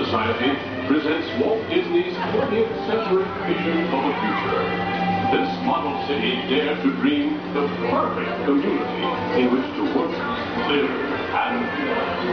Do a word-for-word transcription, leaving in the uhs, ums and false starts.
Society presents Walt Disney's twentieth century vision of the future. This model city dared to dream the perfect community in which to work, live, and play.